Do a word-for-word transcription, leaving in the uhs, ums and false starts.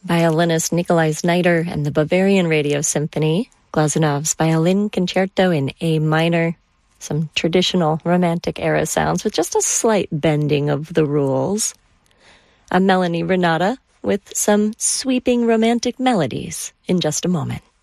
violinist Nikolai Znaider and the Bavarian Radio Symphony, Glazunov's Violin Concerto in A minor, some traditional Romantic-era sounds with just a slight bending of the rules. I'm Melanie Renata with some sweeping romantic melodies in just a moment.